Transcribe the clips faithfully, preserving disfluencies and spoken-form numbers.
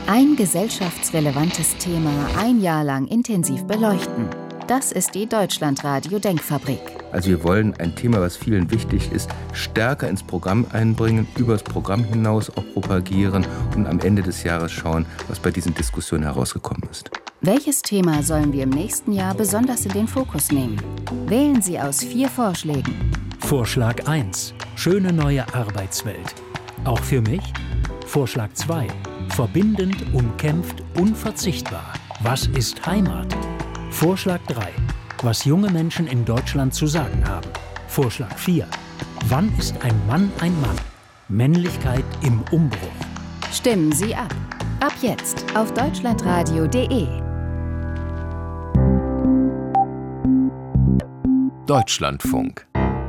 Ein gesellschaftsrelevantes Thema ein Jahr lang intensiv beleuchten. Das ist die Deutschlandradio-Denkfabrik. Also wir wollen ein Thema, was vielen wichtig ist, stärker ins Programm einbringen, über das Programm hinaus auch propagieren und am Ende des Jahres schauen, was bei diesen Diskussionen herausgekommen ist. Welches Thema sollen wir im nächsten Jahr besonders in den Fokus nehmen? Wählen Sie aus vier Vorschlägen. Vorschlag eins. Schöne neue Arbeitswelt. Auch für mich? Vorschlag zwei. Verbindend, umkämpft, unverzichtbar. Was ist Heimat? Vorschlag drei. Was junge Menschen in Deutschland zu sagen haben. Vorschlag vier. Wann ist ein Mann ein Mann? Männlichkeit im Umbruch. Stimmen Sie ab. Ab jetzt auf deutschlandradio punkt de. Deutschlandfunk.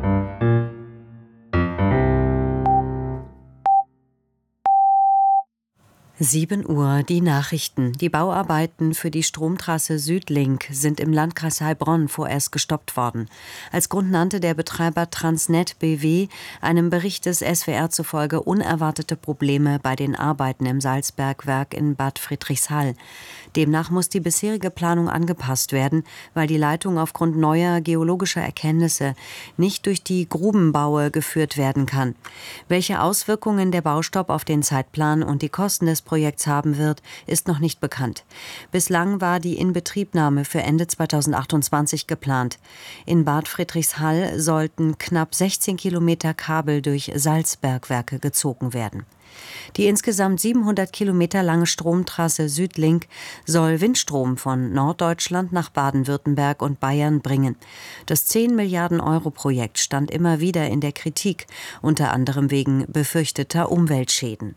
sieben Uhr, die Nachrichten. Die Bauarbeiten für die Stromtrasse Südlink sind im Landkreis Heilbronn vorerst gestoppt worden. Als Grund nannte der Betreiber Transnet B W einem Bericht des S W R zufolge unerwartete Probleme bei den Arbeiten im Salzbergwerk in Bad Friedrichshall. Demnach muss die bisherige Planung angepasst werden, weil die Leitung aufgrund neuer geologischer Erkenntnisse nicht durch die Grubenbaue geführt werden kann. Welche Auswirkungen der Baustopp auf den Zeitplan und die Kosten des Projekts haben wird, ist noch nicht bekannt. Bislang war die Inbetriebnahme für Ende zweitausendachtundzwanzig geplant. In Bad Friedrichshall sollten knapp sechzehn Kilometer Kabel durch Salzbergwerke gezogen werden. Die insgesamt siebenhundert Kilometer lange Stromtrasse Südlink soll Windstrom von Norddeutschland nach Baden-Württemberg und Bayern bringen. Das zehn Milliarden Euro Projekt stand immer wieder in der Kritik, unter anderem wegen befürchteter Umweltschäden.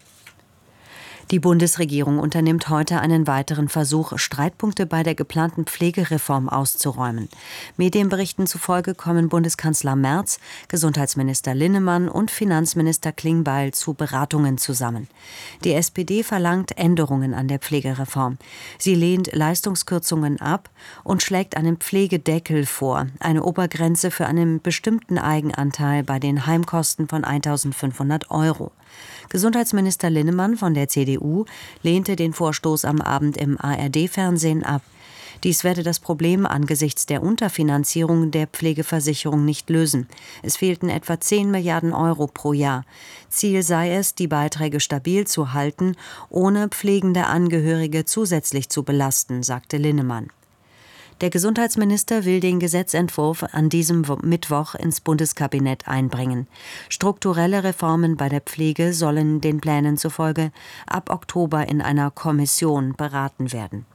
Die Bundesregierung unternimmt heute einen weiteren Versuch, Streitpunkte bei der geplanten Pflegereform auszuräumen. Medienberichten zufolge kommen Bundeskanzler Merz, Gesundheitsminister Linnemann und Finanzminister Klingbeil zu Beratungen zusammen. Die S P D verlangt Änderungen an der Pflegereform. Sie lehnt Leistungskürzungen ab und schlägt einen Pflegedeckel vor, eine Obergrenze für einen bestimmten Eigenanteil bei den Heimkosten von eintausendfünfhundert Euro. Gesundheitsminister Linnemann von der C D U lehnte den Vorstoß am Abend im A R D-Fernsehen ab. Dies werde das Problem angesichts der Unterfinanzierung der Pflegeversicherung nicht lösen. Es fehlten etwa zehn Milliarden Euro pro Jahr. Ziel sei es, die Beiträge stabil zu halten, ohne pflegende Angehörige zusätzlich zu belasten, sagte Linnemann. Der Gesundheitsminister will den Gesetzentwurf an diesem Mittwoch ins Bundeskabinett einbringen. Strukturelle Reformen bei der Pflege sollen den Plänen zufolge ab Oktober in einer Kommission beraten werden.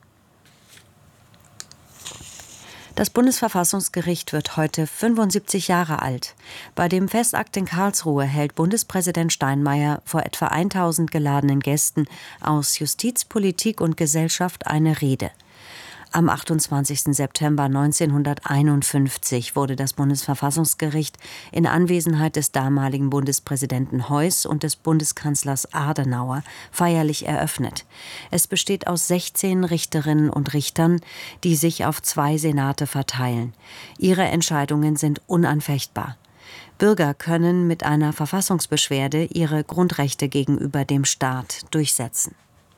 Das Bundesverfassungsgericht wird heute fünfundsiebzig Jahre alt. Bei dem Festakt in Karlsruhe hält Bundespräsident Steinmeier vor etwa tausend geladenen Gästen aus Justiz, Politik und Gesellschaft eine Rede. Am achtundzwanzigsten September neunzehnhunderteinundfünfzig wurde das Bundesverfassungsgericht in Anwesenheit des damaligen Bundespräsidenten Heuss und des Bundeskanzlers Adenauer feierlich eröffnet. Es besteht aus sechzehn Richterinnen und Richtern, die sich auf zwei Senate verteilen. Ihre Entscheidungen sind unanfechtbar. Bürger können mit einer Verfassungsbeschwerde ihre Grundrechte gegenüber dem Staat durchsetzen.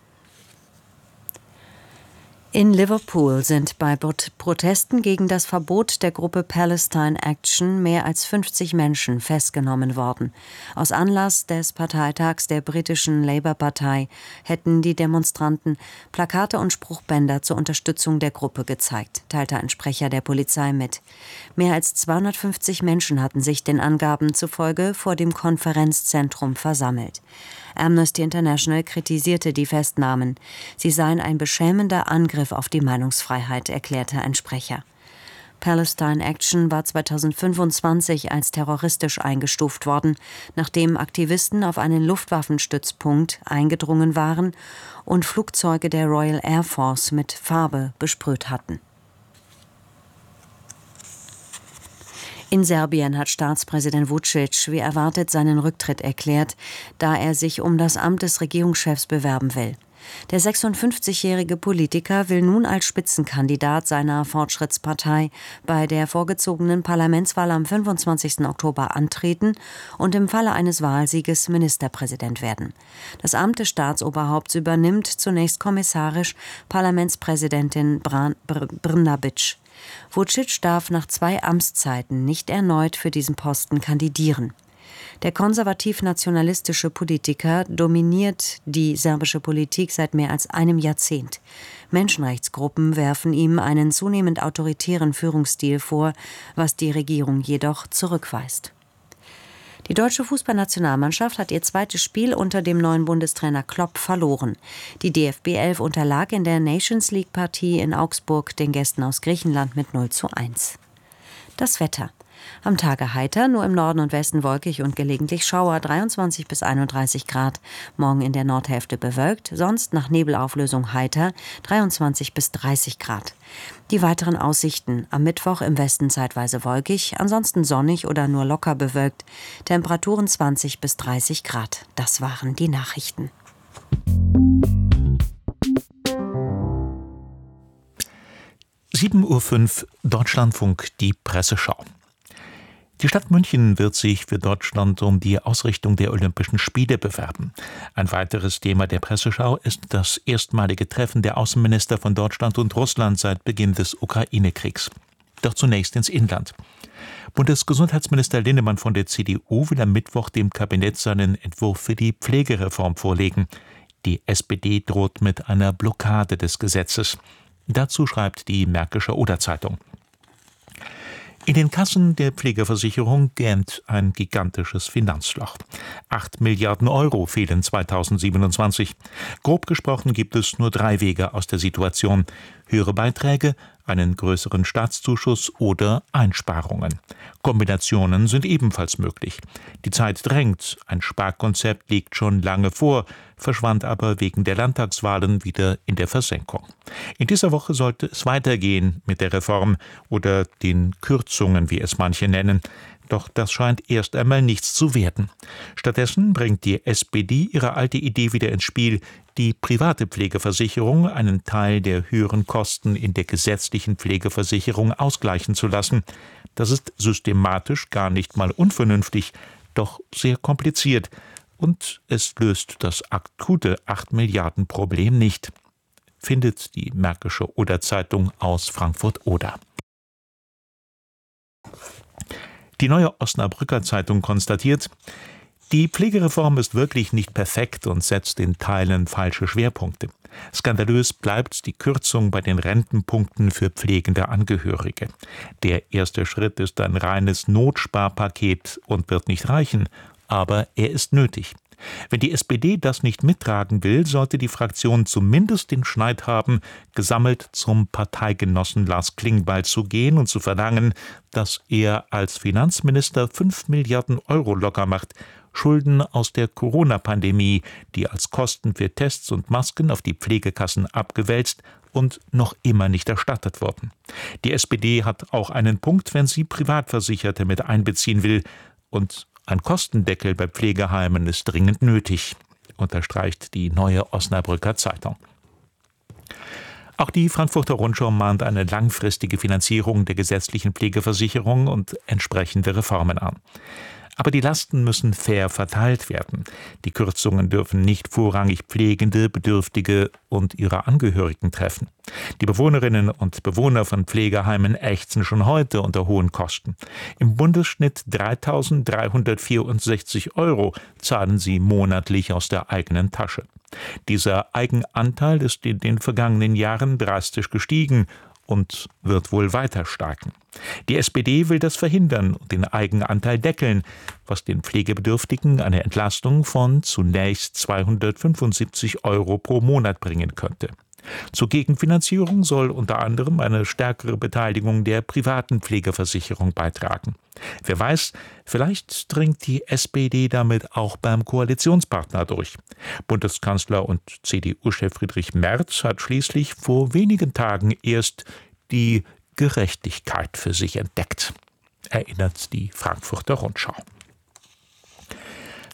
In Liverpool sind bei Protesten gegen das Verbot der Gruppe Palestine Action mehr als fünfzig Menschen festgenommen worden. Aus Anlass des Parteitags der britischen Labour-Partei hätten die Demonstranten Plakate und Spruchbänder zur Unterstützung der Gruppe gezeigt, teilte ein Sprecher der Polizei mit. Mehr als zweihundertfünfzig Menschen hatten sich den Angaben zufolge vor dem Konferenzzentrum versammelt. Amnesty International kritisierte die Festnahmen. Sie seien ein beschämender Angriff auf die Meinungsfreiheit, erklärte ein Sprecher. Palestine Action war zweitausendfünfundzwanzig als terroristisch eingestuft worden, nachdem Aktivisten auf einen Luftwaffenstützpunkt eingedrungen waren und Flugzeuge der Royal Air Force mit Farbe besprüht hatten. In Serbien hat Staatspräsident Vučić wie erwartet seinen Rücktritt erklärt, da er sich um das Amt des Regierungschefs bewerben will. Der sechsundfünfzigjährige Politiker will nun als Spitzenkandidat seiner Fortschrittspartei bei der vorgezogenen Parlamentswahl am fünfundzwanzigsten Oktober antreten und im Falle eines Wahlsieges Ministerpräsident werden. Das Amt des Staatsoberhaupts übernimmt zunächst kommissarisch Parlamentspräsidentin Bran- Br- Brnabić. Vučić darf nach zwei Amtszeiten nicht erneut für diesen Posten kandidieren. Der konservativ-nationalistische Politiker dominiert die serbische Politik seit mehr als einem Jahrzehnt. Menschenrechtsgruppen werfen ihm einen zunehmend autoritären Führungsstil vor, was die Regierung jedoch zurückweist. Die deutsche Fußballnationalmannschaft hat ihr zweites Spiel unter dem neuen Bundestrainer Klopp verloren. Die D F B elf unterlag in der Nations League-Partie in Augsburg den Gästen aus Griechenland mit null zu eins. Das Wetter. Am Tage heiter, nur im Norden und Westen wolkig und gelegentlich Schauer, dreiundzwanzig bis einunddreißig Grad. Morgen in der Nordhälfte bewölkt, sonst nach Nebelauflösung heiter, dreiundzwanzig bis dreißig Grad. Die weiteren Aussichten: am Mittwoch im Westen zeitweise wolkig, ansonsten sonnig oder nur locker bewölkt. Temperaturen zwanzig bis dreißig Grad. Das waren die Nachrichten. sieben Uhr fünf, Deutschlandfunk, die Presseschau. Die Stadt München wird sich für Deutschland um die Ausrichtung der Olympischen Spiele bewerben. Ein weiteres Thema der Presseschau ist das erstmalige Treffen der Außenminister von Deutschland und Russland seit Beginn des Ukraine-Kriegs. Doch zunächst ins Inland. Bundesgesundheitsminister Linnemann von der C D U will am Mittwoch dem Kabinett seinen Entwurf für die Pflegereform vorlegen. Die S P D droht mit einer Blockade des Gesetzes. Dazu schreibt die Märkische Oder-Zeitung. In den Kassen der Pflegeversicherung gähnt ein gigantisches Finanzloch. Acht Milliarden Euro fehlen zweitausendsiebenundzwanzig. Grob gesprochen gibt es nur drei Wege aus der Situation: höhere Beiträge, einen größeren Staatszuschuss oder Einsparungen. Kombinationen sind ebenfalls möglich. Die Zeit drängt, ein Sparkonzept liegt schon lange vor, verschwand aber wegen der Landtagswahlen wieder in der Versenkung. In dieser Woche sollte es weitergehen mit der Reform oder den Kürzungen, wie es manche nennen. Doch das scheint erst einmal nichts zu werden. Stattdessen bringt die S P D ihre alte Idee wieder ins Spiel, die private Pflegeversicherung einen Teil der höheren Kosten in der gesetzlichen Pflegeversicherung ausgleichen zu lassen. Das ist systematisch gar nicht mal unvernünftig, doch sehr kompliziert. Und es löst das akute acht Milliarden Problem nicht, findet die Märkische Oder-Zeitung aus Frankfurt-Oder. Die Neue Osnabrücker Zeitung konstatiert: Die Pflegereform ist wirklich nicht perfekt und setzt in Teilen falsche Schwerpunkte. Skandalös bleibt die Kürzung bei den Rentenpunkten für pflegende Angehörige. Der erste Schritt ist ein reines Notsparpaket und wird nicht reichen, aber er ist nötig. Wenn die S P D das nicht mittragen will, sollte die Fraktion zumindest den Schneid haben, gesammelt zum Parteigenossen Lars Klingbeil zu gehen und zu verlangen, dass er als Finanzminister fünf Milliarden Euro locker macht, Schulden aus der Corona-Pandemie, die als Kosten für Tests und Masken auf die Pflegekassen abgewälzt und noch immer nicht erstattet wurden. Die S P D hat auch einen Punkt, wenn sie Privatversicherte mit einbeziehen will, und ein Kostendeckel bei Pflegeheimen ist dringend nötig, unterstreicht die Neue Osnabrücker Zeitung. Auch die Frankfurter Rundschau mahnt eine langfristige Finanzierung der gesetzlichen Pflegeversicherung und entsprechende Reformen an. Aber die Lasten müssen fair verteilt werden. Die Kürzungen dürfen nicht vorrangig Pflegende, Bedürftige und ihre Angehörigen treffen. Die Bewohnerinnen und Bewohner von Pflegeheimen ächzen schon heute unter hohen Kosten. Im Bundesschnitt dreitausenddreihundertvierundsechzig Euro zahlen sie monatlich aus der eigenen Tasche. Dieser Eigenanteil ist in den vergangenen Jahren drastisch gestiegen und wird wohl weiter steigen. Die S P D will das verhindern und den Eigenanteil deckeln, was den Pflegebedürftigen eine Entlastung von zunächst zweihundertfünfundsiebzig Euro pro Monat bringen könnte. Zur Gegenfinanzierung soll unter anderem eine stärkere Beteiligung der privaten Pflegeversicherung beitragen. Wer weiß, vielleicht dringt die S P D damit auch beim Koalitionspartner durch. Bundeskanzler und C D U-Chef Friedrich Merz hat schließlich vor wenigen Tagen erst die Gerechtigkeit für sich entdeckt, erinnert die Frankfurter Rundschau.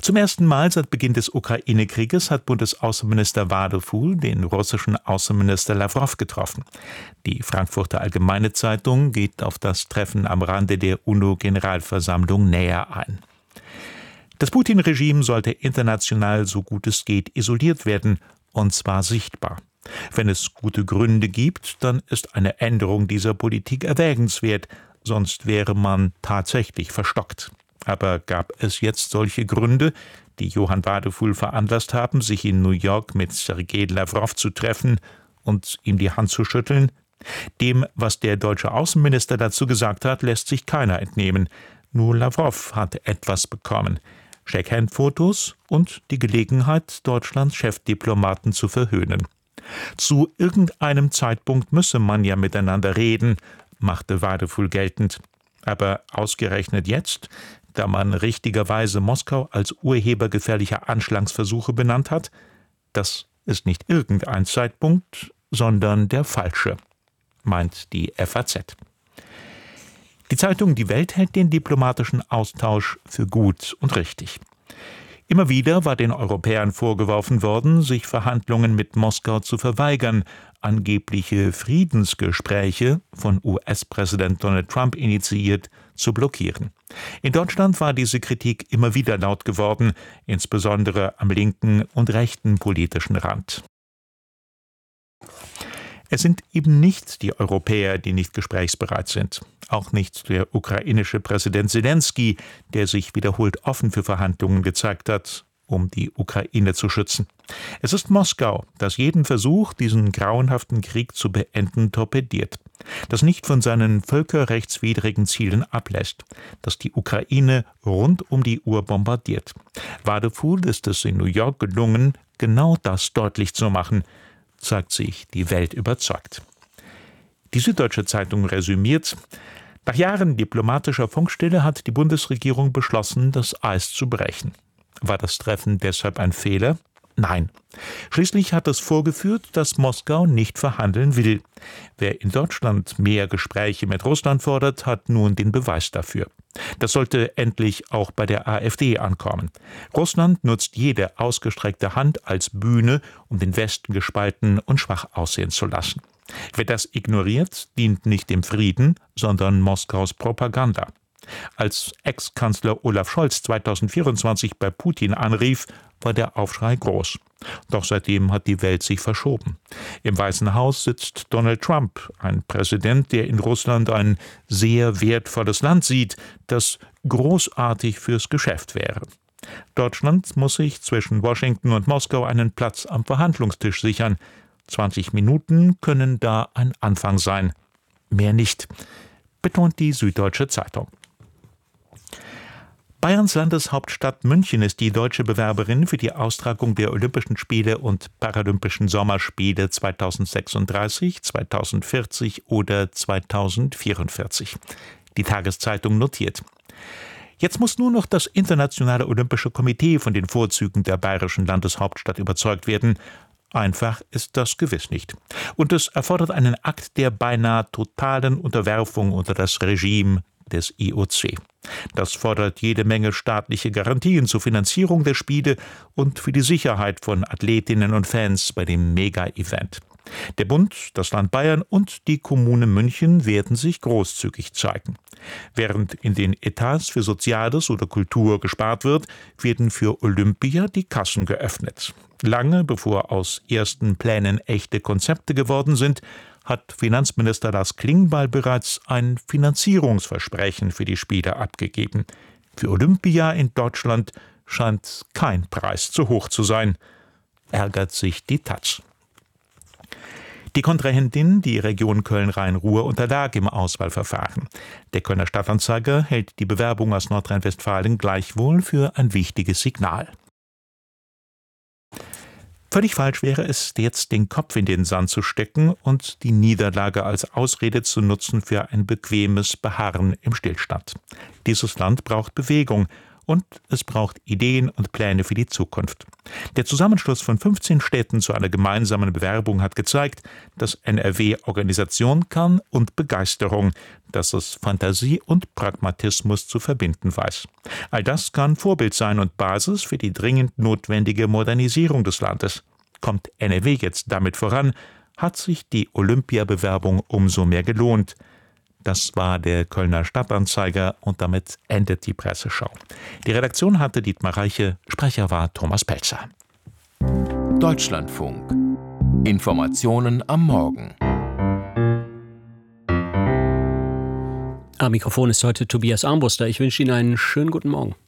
Zum ersten Mal seit Beginn des Ukraine-Krieges hat Bundesaußenminister Wadefuhl den russischen Außenminister Lawrow getroffen. Die Frankfurter Allgemeine Zeitung geht auf das Treffen am Rande der UNO-Generalversammlung näher ein. Das Putin-Regime sollte international so gut es geht isoliert werden, und zwar sichtbar. Wenn es gute Gründe gibt, dann ist eine Änderung dieser Politik erwägenswert, sonst wäre man tatsächlich verstockt. Aber gab es jetzt solche Gründe, die Johann Wadefuhl veranlasst haben, sich in New York mit Sergei Lawrow zu treffen und ihm die Hand zu schütteln? Dem, was der deutsche Außenminister dazu gesagt hat, lässt sich keiner entnehmen. Nur Lawrow hat etwas bekommen: Shake-Hand-Fotos und die Gelegenheit, Deutschlands Chefdiplomaten zu verhöhnen. Zu irgendeinem Zeitpunkt müsse man ja miteinander reden, machte Wadefuhl geltend. Aber ausgerechnet jetzt, da man richtigerweise Moskau als Urheber gefährlicher Anschlagsversuche benannt hat? Das ist nicht irgendein Zeitpunkt, sondern der falsche, meint die F A Z. Die Zeitung Die Welt hält den diplomatischen Austausch für gut und richtig. Immer wieder war den Europäern vorgeworfen worden, sich Verhandlungen mit Moskau zu verweigern, angebliche Friedensgespräche, von U S-Präsident Donald Trump initiiert, zu blockieren. In Deutschland war diese Kritik immer wieder laut geworden, insbesondere am linken und rechten politischen Rand. Es sind eben nicht die Europäer, die nicht gesprächsbereit sind. Auch nicht der ukrainische Präsident Zelensky, der sich wiederholt offen für Verhandlungen gezeigt hat, um die Ukraine zu schützen. Es ist Moskau, das jeden Versuch, diesen grauenhaften Krieg zu beenden, torpediert. Das nicht von seinen völkerrechtswidrigen Zielen ablässt. Das die Ukraine rund um die Uhr bombardiert. Wadefuhl ist es in New York gelungen, genau das deutlich zu machen, sagt sich die Welt überzeugt. Die Süddeutsche Zeitung resümiert: Nach Jahren diplomatischer Funkstille hat die Bundesregierung beschlossen, das Eis zu brechen. War das Treffen deshalb ein Fehler? Nein. Schließlich hat es vorgeführt, dass Moskau nicht verhandeln will. Wer in Deutschland mehr Gespräche mit Russland fordert, hat nun den Beweis dafür. Das sollte endlich auch bei der AfD ankommen. Russland nutzt jede ausgestreckte Hand als Bühne, um den Westen gespalten und schwach aussehen zu lassen. Wer das ignoriert, dient nicht dem Frieden, sondern Moskaus Propaganda. Als Ex-Kanzler Olaf Scholz zweitausendvierundzwanzig bei Putin anrief, war der Aufschrei groß. Doch seitdem hat die Welt sich verschoben. Im Weißen Haus sitzt Donald Trump, ein Präsident, der in Russland ein sehr wertvolles Land sieht, das großartig fürs Geschäft wäre. Deutschland muss sich zwischen Washington und Moskau einen Platz am Verhandlungstisch sichern. zwanzig Minuten können da ein Anfang sein. Mehr nicht, betont die Süddeutsche Zeitung. Bayerns Landeshauptstadt München ist die deutsche Bewerberin für die Austragung der Olympischen Spiele und Paralympischen Sommerspiele zweitausendsechsunddreißig, zweitausendvierzig oder zweitausendvierundvierzig. Die Tageszeitung notiert: Jetzt muss nur noch das Internationale Olympische Komitee von den Vorzügen der bayerischen Landeshauptstadt überzeugt werden. Einfach ist das gewiss nicht. Und es erfordert einen Akt der beinahe totalen Unterwerfung unter das Regime des I O C. Das fordert jede Menge staatliche Garantien zur Finanzierung der Spiele und für die Sicherheit von Athletinnen und Fans bei dem Mega-Event. Der Bund, das Land Bayern und die Kommune München werden sich großzügig zeigen. Während in den Etats für Soziales oder Kultur gespart wird, werden für Olympia die Kassen geöffnet. Lange bevor aus ersten Plänen echte Konzepte geworden sind, hat Finanzminister Lars Klingbeil bereits ein Finanzierungsversprechen für die Spiele abgegeben. Für Olympia in Deutschland scheint kein Preis zu hoch zu sein, ärgert sich die Taz. Die Kontrahentin, die Region Köln-Rhein-Ruhr, unterlag im Auswahlverfahren. Der Kölner Stadtanzeiger hält die Bewerbung aus Nordrhein-Westfalen gleichwohl für ein wichtiges Signal. Völlig falsch wäre es, jetzt den Kopf in den Sand zu stecken und die Niederlage als Ausrede zu nutzen für ein bequemes Beharren im Stillstand. Dieses Land braucht Bewegung Und es braucht Ideen und Pläne für die Zukunft. Der Zusammenschluss von fünfzehn Städten zu einer gemeinsamen Bewerbung hat gezeigt, dass N R W Organisation kann und Begeisterung, dass es Fantasie und Pragmatismus zu verbinden weiß. All das kann Vorbild sein und Basis für die dringend notwendige Modernisierung des Landes. Kommt N R W jetzt damit voran, hat sich die Olympiabewerbung umso mehr gelohnt. Das war der Kölner Stadtanzeiger und damit endet die Presseschau. Die Redaktion hatte Dietmar Reiche, Sprecher war Thomas Pelzer. Deutschlandfunk. Informationen am Morgen. Am Mikrofon ist heute Tobias Armbruster. Ich wünsche Ihnen einen schönen guten Morgen.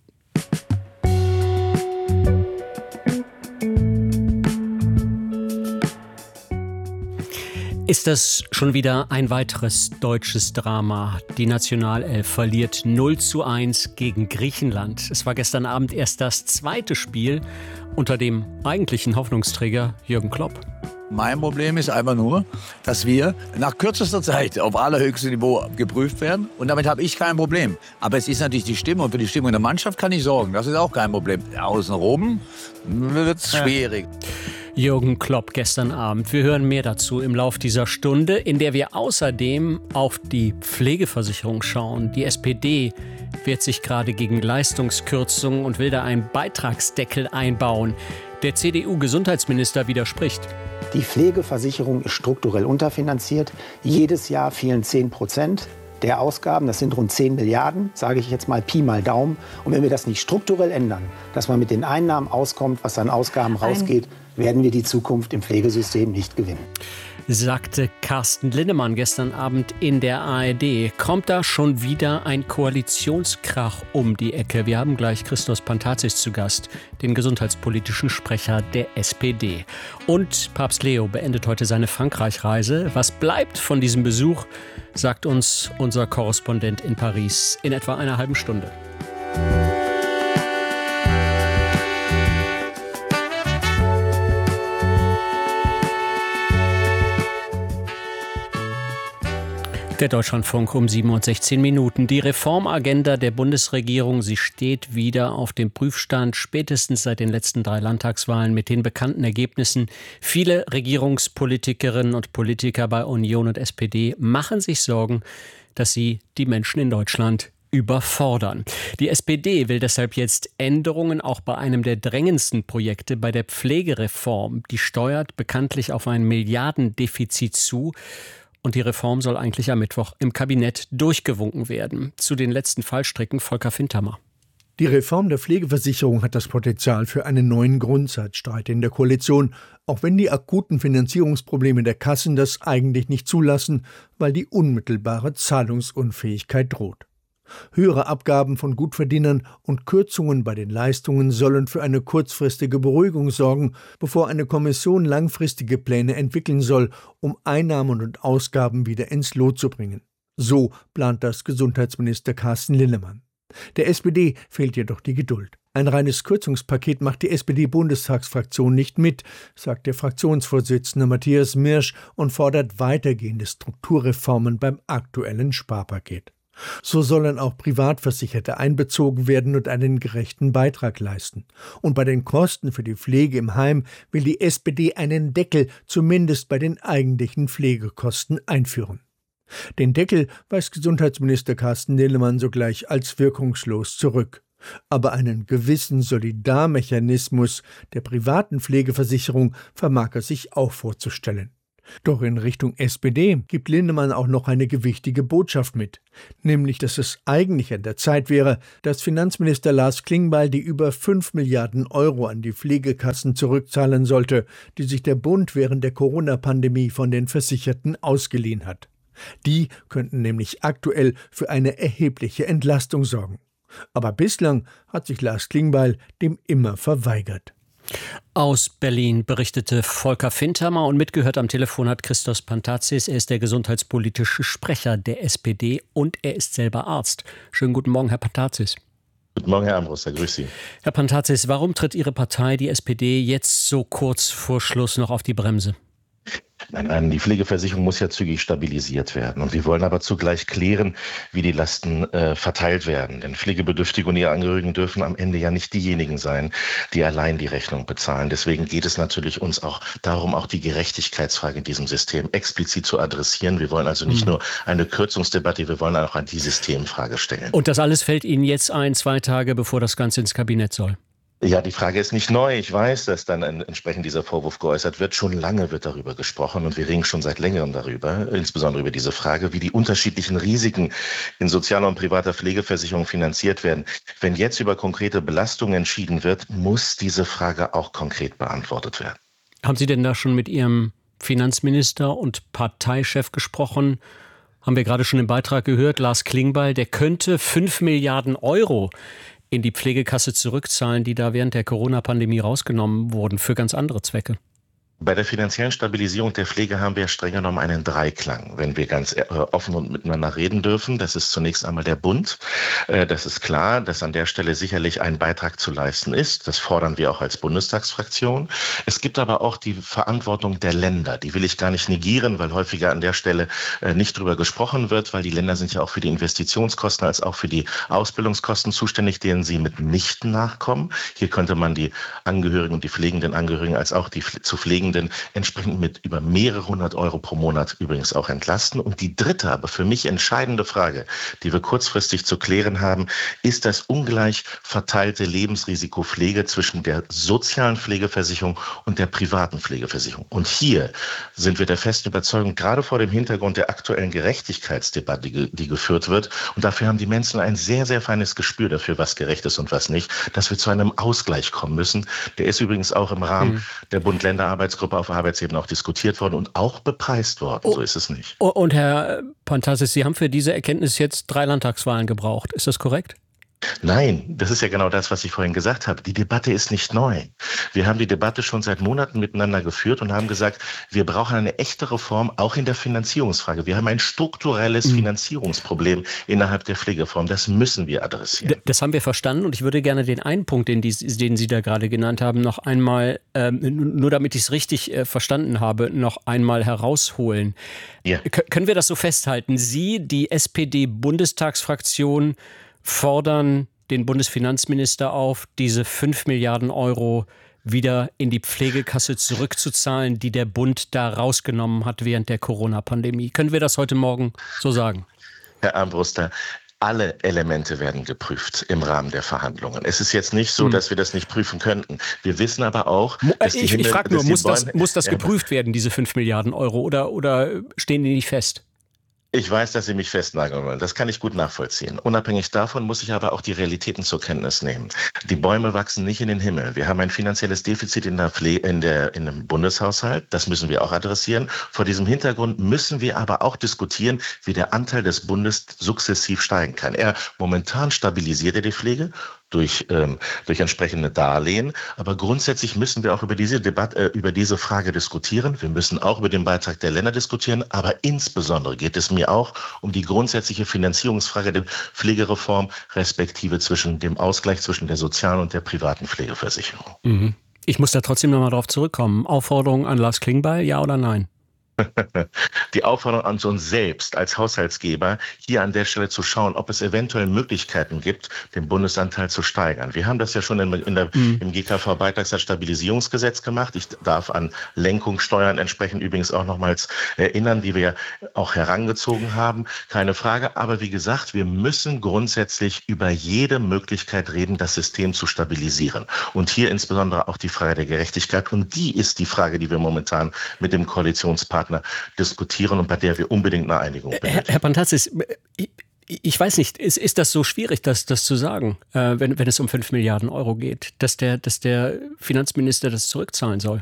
Ist das schon wieder ein weiteres deutsches Drama? Die Nationalelf verliert null zu eins gegen Griechenland. Es war gestern Abend erst das zweite Spiel unter dem eigentlichen Hoffnungsträger Jürgen Klopp. Mein Problem ist einfach nur, dass wir nach kürzester Zeit auf allerhöchstem Niveau geprüft werden. Und damit habe ich kein Problem. Aber es ist natürlich die Stimmung. Für die Stimmung der Mannschaft kann ich sorgen. Das ist auch kein Problem. Außenrum wird es schwierig. Jürgen Klopp gestern Abend. Wir hören mehr dazu im Lauf dieser Stunde, in der wir außerdem auf die Pflegeversicherung schauen. Die S P D wehrt sich gerade gegen Leistungskürzungen und will da einen Beitragsdeckel einbauen. Der C D U-Gesundheitsminister widerspricht. Die Pflegeversicherung ist strukturell unterfinanziert. Jedes Jahr fehlen zehn Prozent der Ausgaben. Das sind rund zehn Milliarden, sage ich jetzt mal Pi mal Daumen. Und wenn wir das nicht strukturell ändern, dass man mit den Einnahmen auskommt, was an Ausgaben rausgeht, werden wir die Zukunft im Pflegesystem nicht gewinnen. Sagte Carsten Linnemann gestern Abend in der A R D. Kommt da schon wieder ein Koalitionskrach um die Ecke? Wir haben gleich Christos Pantazis zu Gast, den gesundheitspolitischen Sprecher der S P D. Und Papst Leo beendet heute seine Frankreich-Reise. Was bleibt von diesem Besuch, sagt uns unser Korrespondent in Paris in etwa einer halben Stunde. Der Deutschlandfunk um sieben Uhr sechzehn Minuten. Die Reformagenda der Bundesregierung, sie steht wieder auf dem Prüfstand, spätestens seit den letzten drei Landtagswahlen mit den bekannten Ergebnissen. Viele Regierungspolitikerinnen und Politiker bei Union und S P D machen sich Sorgen, dass sie die Menschen in Deutschland überfordern. Die S P D will deshalb jetzt Änderungen auch bei einem der drängendsten Projekte, bei der Pflegereform. Die steuert bekanntlich auf ein Milliardendefizit zu. Und die Reform soll eigentlich am Mittwoch im Kabinett durchgewunken werden. Zu den letzten Fallstricken Volker Fintermer. Die Reform der Pflegeversicherung hat das Potenzial für einen neuen Grundsatzstreit in der Koalition, auch wenn die akuten Finanzierungsprobleme der Kassen das eigentlich nicht zulassen, weil die unmittelbare Zahlungsunfähigkeit droht. Höhere Abgaben von Gutverdienern und Kürzungen bei den Leistungen sollen für eine kurzfristige Beruhigung sorgen, bevor eine Kommission langfristige Pläne entwickeln soll, um Einnahmen und Ausgaben wieder ins Lot zu bringen. So plant das Gesundheitsminister Carsten Linnemann. Der S P D fehlt jedoch die Geduld. Ein reines Kürzungspaket macht die S P D-Bundestagsfraktion nicht mit, sagt der Fraktionsvorsitzende Matthias Mirsch und fordert weitergehende Strukturreformen beim aktuellen Sparpaket. So sollen auch Privatversicherte einbezogen werden und einen gerechten Beitrag leisten. Und bei den Kosten für die Pflege im Heim will die S P D einen Deckel zumindest bei den eigentlichen Pflegekosten einführen. Den Deckel weist Gesundheitsminister Carsten Linnemann sogleich als wirkungslos zurück. Aber einen gewissen Solidarmechanismus der privaten Pflegeversicherung vermag er sich auch vorzustellen. Doch in Richtung S P D gibt Linnemann auch noch eine gewichtige Botschaft mit, nämlich, dass es eigentlich an der Zeit wäre, dass Finanzminister Lars Klingbeil die über fünf Milliarden Euro an die Pflegekassen zurückzahlen sollte, die sich der Bund während der Corona-Pandemie von den Versicherten ausgeliehen hat. Die könnten nämlich aktuell für eine erhebliche Entlastung sorgen. Aber bislang hat sich Lars Klingbeil dem immer verweigert. Aus Berlin berichtete Volker Fintermer und mitgehört am Telefon hat Christos Pantazis. Er ist der gesundheitspolitische Sprecher der S P D und er ist selber Arzt. Schönen guten Morgen, Herr Pantazis. Guten Morgen, Herr Armbruster, grüß Sie. Herr Pantazis, warum tritt Ihre Partei, die S P D, jetzt so kurz vor Schluss noch auf die Bremse? Nein, nein, die Pflegeversicherung muss ja zügig stabilisiert werden. Und wir wollen aber zugleich klären, wie die Lasten äh, verteilt werden. Denn Pflegebedürftige und ihre Angehörigen dürfen am Ende ja nicht diejenigen sein, die allein die Rechnung bezahlen. Deswegen geht es natürlich uns auch darum, auch die Gerechtigkeitsfrage in diesem System explizit zu adressieren. Wir wollen also nicht mhm. nur eine Kürzungsdebatte, wir wollen auch an die Systemfrage stellen. Und das alles fällt Ihnen jetzt ein, zwei Tage bevor das Ganze ins Kabinett soll? Ja, die Frage ist nicht neu. Ich weiß, dass dann entsprechend dieser Vorwurf geäußert wird. Schon lange wird darüber gesprochen und wir reden schon seit längerem darüber, insbesondere über diese Frage, wie die unterschiedlichen Risiken in sozialer und privater Pflegeversicherung finanziert werden. Wenn jetzt über konkrete Belastungen entschieden wird, muss diese Frage auch konkret beantwortet werden. Haben Sie denn da schon mit Ihrem Finanzminister und Parteichef gesprochen? Haben wir gerade schon im Beitrag gehört, Lars Klingbeil, der könnte fünf Milliarden Euro in die Pflegekasse zurückzahlen, die da während der Corona-Pandemie rausgenommen wurden, für ganz andere Zwecke. Bei der finanziellen Stabilisierung der Pflege haben wir streng genommen einen Dreiklang, wenn wir ganz offen und miteinander reden dürfen. Das ist zunächst einmal der Bund. Das ist klar, dass an der Stelle sicherlich ein Beitrag zu leisten ist. Das fordern wir auch als Bundestagsfraktion. Es gibt aber auch die Verantwortung der Länder. Die will ich gar nicht negieren, weil häufiger an der Stelle nicht drüber gesprochen wird, weil die Länder sind ja auch für die Investitionskosten als auch für die Ausbildungskosten zuständig, denen sie mitnichten nachkommen. Hier könnte man die Angehörigen und die pflegenden Angehörigen als auch die zu pflegenden entsprechend mit über mehrere hundert Euro pro Monat übrigens auch entlasten. Und die dritte, aber für mich entscheidende Frage, die wir kurzfristig zu klären haben, ist das ungleich verteilte Lebensrisikopflege zwischen der sozialen Pflegeversicherung und der privaten Pflegeversicherung. Und hier sind wir der festen Überzeugung, gerade vor dem Hintergrund der aktuellen Gerechtigkeitsdebatte, die, die geführt wird, und dafür haben die Menschen ein sehr, sehr feines Gespür dafür, was gerecht ist und was nicht, dass wir zu einem Ausgleich kommen müssen. Der ist übrigens auch im Rahmen mhm. der Bund-Länder-Arbeitsgruppe auf Arbeitsebene auch diskutiert worden und auch bepreist worden. Oh, so ist es nicht. Und Herr Pantasis, Sie haben für diese Erkenntnis jetzt drei Landtagswahlen gebraucht. Ist das korrekt? Nein, das ist ja genau das, was ich vorhin gesagt habe. Die Debatte ist nicht neu. Wir haben die Debatte schon seit Monaten miteinander geführt und haben gesagt, wir brauchen eine echte Reform, auch in der Finanzierungsfrage. Wir haben ein strukturelles mhm. Finanzierungsproblem innerhalb der Pflegereform. Das müssen wir adressieren. Das haben wir verstanden und ich würde gerne den einen Punkt, den, die, den Sie da gerade genannt haben, noch einmal, ähm, nur damit ich es richtig äh, verstanden habe, noch einmal herausholen. Ja. K- können wir das so festhalten? Sie, die S P D-Bundestagsfraktion, fordern den Bundesfinanzminister auf, diese fünf Milliarden Euro wieder in die Pflegekasse zurückzuzahlen, die der Bund da rausgenommen hat während der Corona-Pandemie. Können wir das heute Morgen so sagen? Herr Armbruster, alle Elemente werden geprüft im Rahmen der Verhandlungen. Es ist jetzt nicht so, hm. dass wir das nicht prüfen könnten. Wir wissen aber auch, dass ich, die Ich frage nur, muss das, Bäume, muss das ja, geprüft werden, diese fünf Milliarden Euro, oder, oder stehen die nicht fest? Ich weiß, dass Sie mich festnageln wollen. Das kann ich gut nachvollziehen. Unabhängig davon muss ich aber auch die Realitäten zur Kenntnis nehmen. Die Bäume wachsen nicht in den Himmel. Wir haben ein finanzielles Defizit in der Pflege, in der, in dem Bundeshaushalt. Das müssen wir auch adressieren. Vor diesem Hintergrund müssen wir aber auch diskutieren, wie der Anteil des Bundes sukzessiv steigen kann. Er momentan stabilisiert er die Pflege durch, ähm, durch entsprechende Darlehen. Aber grundsätzlich müssen wir auch über diese Debatte, äh, über diese Frage diskutieren. Wir müssen auch über den Beitrag der Länder diskutieren. Aber insbesondere geht es mir auch um die grundsätzliche Finanzierungsfrage der Pflegereform, respektive zwischen dem Ausgleich zwischen der sozialen und der privaten Pflegeversicherung. Mhm. Ich muss da trotzdem nochmal drauf zurückkommen. Aufforderung an Lars Klingbeil, ja oder nein? Die Aufforderung an uns selbst als Haushaltsgeber, hier an der Stelle zu schauen, ob es eventuell Möglichkeiten gibt, den Bundesanteil zu steigern. Wir haben das ja schon in, in der, mhm. im G K V-Beitragsstabilisierungsgesetz gemacht. Ich darf an Lenkungssteuern entsprechend übrigens auch nochmals erinnern, die wir auch herangezogen haben. Keine Frage. Aber wie gesagt, wir müssen grundsätzlich über jede Möglichkeit reden, das System zu stabilisieren. Und hier insbesondere auch die Frage der Gerechtigkeit. Und die ist die Frage, die wir momentan mit dem Koalitionspartner diskutieren und bei der wir unbedingt eine Einigung benötigen. Herr, Herr Pantasis, ich, ich weiß nicht, ist, ist das so schwierig, das, das zu sagen, äh, wenn, wenn es um fünf Milliarden Euro geht, dass der, dass der Finanzminister das zurückzahlen soll?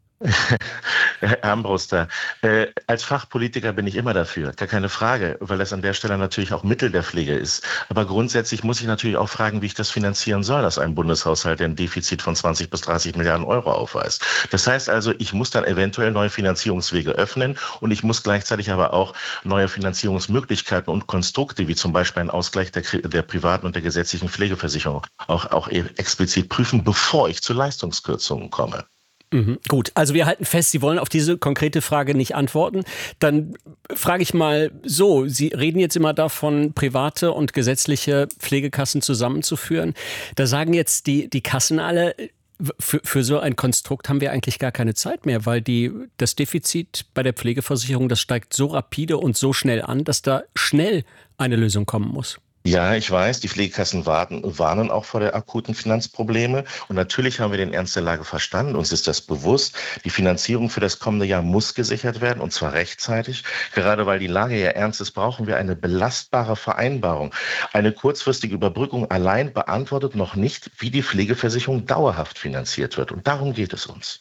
Herr Armbruster, äh, als Fachpolitiker bin ich immer dafür, gar keine Frage, weil das an der Stelle natürlich auch Mittel der Pflege ist. Aber grundsätzlich muss ich natürlich auch fragen, wie ich das finanzieren soll, dass ein Bundeshaushalt ein Defizit von zwanzig bis dreißig Milliarden Euro aufweist. Das heißt also, ich muss dann eventuell neue Finanzierungswege öffnen und ich muss gleichzeitig aber auch neue Finanzierungsmöglichkeiten und Konstrukte, wie zum Beispiel ein Ausgleich der, der privaten und der gesetzlichen Pflegeversicherung, auch, auch explizit prüfen, bevor ich zu Leistungskürzungen komme. Mhm, gut, also wir halten fest, Sie wollen auf diese konkrete Frage nicht antworten. Dann frage ich mal so, Sie reden jetzt immer davon, private und gesetzliche Pflegekassen zusammenzuführen. Da sagen jetzt die, die Kassen alle, für, für so ein Konstrukt haben wir eigentlich gar keine Zeit mehr, weil die, das Defizit bei der Pflegeversicherung, das steigt so rapide und so schnell an, dass da schnell eine Lösung kommen muss. Ja, ich weiß, die Pflegekassen warten, warnen auch vor der akuten Finanzprobleme. Und natürlich haben wir den Ernst der Lage verstanden. Uns ist das bewusst. Die Finanzierung für das kommende Jahr muss gesichert werden, und zwar rechtzeitig. Gerade weil die Lage ja ernst ist, brauchen wir eine belastbare Vereinbarung. Eine kurzfristige Überbrückung allein beantwortet noch nicht, wie die Pflegeversicherung dauerhaft finanziert wird. Und darum geht es uns.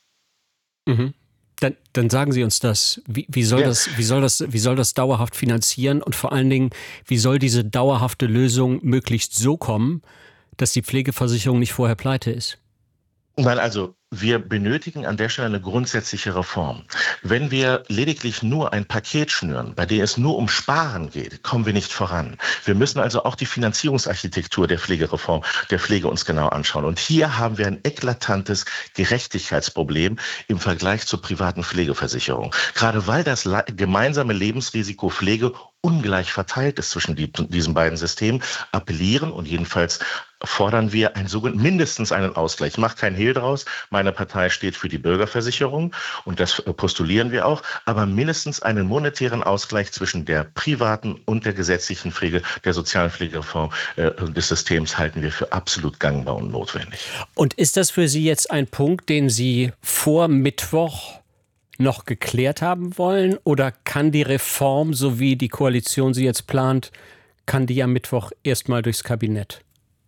Mhm. Dann, dann sagen Sie uns das. Wie, wie, soll ja. das, wie, soll das, wie soll das dauerhaft finanzieren? Und vor allen Dingen, wie soll diese dauerhafte Lösung möglichst so kommen, dass die Pflegeversicherung nicht vorher pleite ist? Nein, also wir benötigen an der Stelle eine grundsätzliche Reform. Wenn wir lediglich nur ein Paket schnüren, bei dem es nur um Sparen geht, kommen wir nicht voran. Wir müssen also auch die Finanzierungsarchitektur der Pflegereform, der Pflege uns genau anschauen. Und hier haben wir ein eklatantes Gerechtigkeitsproblem im Vergleich zur privaten Pflegeversicherung. Gerade weil das gemeinsame Lebensrisiko Pflege ungleich verteilt ist zwischen die, diesen beiden Systemen, appellieren und jedenfalls fordern wir ein sogenannten, mindestens einen Ausgleich. Ich mache keinen Hehl draus. Meine Partei steht für die Bürgerversicherung und das postulieren wir auch. Aber mindestens einen monetären Ausgleich zwischen der privaten und der gesetzlichen Pflege, der sozialen Pflegereform äh, des Systems halten wir für absolut gangbar und notwendig. Und ist das für Sie jetzt ein Punkt, den Sie vor Mittwoch noch geklärt haben wollen? Oder kann die Reform, so wie die Koalition sie jetzt plant, kann die am Mittwoch erstmal durchs Kabinett?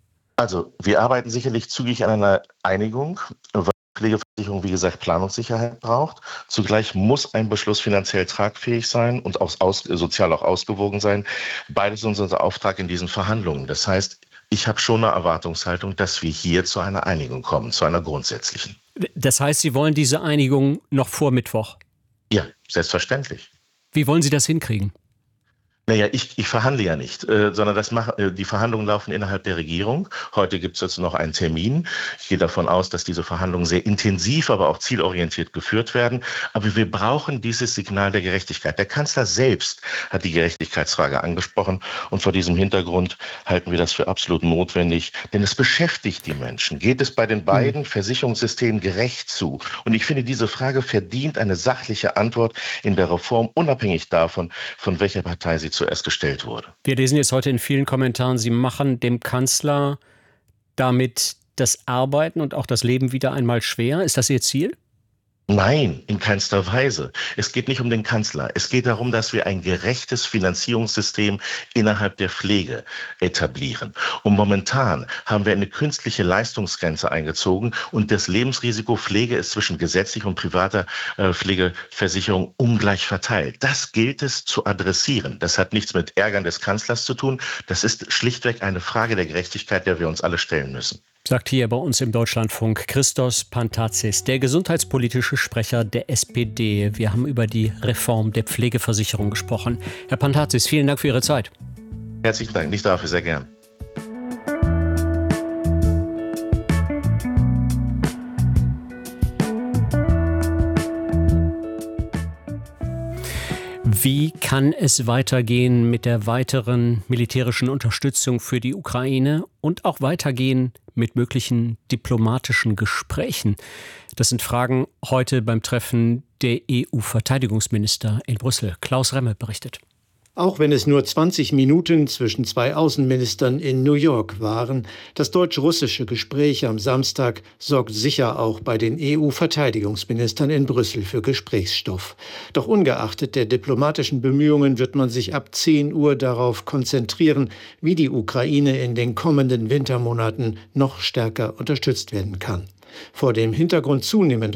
Also wir arbeiten sicherlich zügig an einer Einigung, weil die Pflegeversicherung, wie gesagt, Planungssicherheit braucht. Zugleich muss ein Beschluss finanziell tragfähig sein und auch aus, sozial auch ausgewogen sein. Beides ist unser Auftrag in diesen Verhandlungen. Das heißt, ich habe schon eine Erwartungshaltung, dass wir hier zu einer Einigung kommen, zu einer grundsätzlichen. Das heißt, Sie wollen diese Einigung noch vor Mittwoch? Ja, selbstverständlich. Wie wollen Sie das hinkriegen? Naja, ich, ich verhandle ja nicht, äh, sondern das mach, äh, die Verhandlungen laufen innerhalb der Regierung. Heute gibt es jetzt noch einen Termin. Ich gehe davon aus, dass diese Verhandlungen sehr intensiv, aber auch zielorientiert geführt werden. Aber wir brauchen dieses Signal der Gerechtigkeit. Der Kanzler selbst hat die Gerechtigkeitsfrage angesprochen. Und vor diesem Hintergrund halten wir das für absolut notwendig. Denn es beschäftigt die Menschen. Geht es bei den beiden mhm. Versicherungssystemen gerecht zu? Und ich finde, diese Frage verdient eine sachliche Antwort in der Reform, unabhängig davon, von welcher Partei sie zuerst gestellt wurde. Wir lesen jetzt heute in vielen Kommentaren, Sie machen dem Kanzler damit das Arbeiten und auch das Leben wieder einmal schwer. Ist das Ihr Ziel? Nein, in keinster Weise. Es geht nicht um den Kanzler. Es geht darum, dass wir ein gerechtes Finanzierungssystem innerhalb der Pflege etablieren. Und momentan haben wir eine künstliche Leistungsgrenze eingezogen und das Lebensrisiko Pflege ist zwischen gesetzlicher und privater äh, Pflegeversicherung ungleich verteilt. Das gilt es zu adressieren. Das hat nichts mit Ärgern des Kanzlers zu tun. Das ist schlichtweg eine Frage der Gerechtigkeit, der wir uns alle stellen müssen. Sagt hier bei uns im Deutschlandfunk Christos Pantazis, der gesundheitspolitische Sprecher der S P D. Wir haben über die Reform der Pflegeversicherung gesprochen. Herr Pantazis, vielen Dank für Ihre Zeit. Herzlichen Dank, nicht dafür, sehr gern. Wie kann es weitergehen mit der weiteren militärischen Unterstützung für die Ukraine und auch weitergehen mit möglichen diplomatischen Gesprächen? Das sind Fragen heute beim Treffen der E U-Verteidigungsminister in Brüssel. Klaus Remme berichtet. Auch wenn es nur zwanzig Minuten zwischen zwei Außenministern in New York waren, das deutsch-russische Gespräch am Samstag sorgt sicher auch bei den E U-Verteidigungsministern in Brüssel für Gesprächsstoff. Doch ungeachtet der diplomatischen Bemühungen wird man sich ab zehn Uhr darauf konzentrieren, wie die Ukraine in den kommenden Wintermonaten noch stärker unterstützt werden kann. Vor dem Hintergrund zunehmender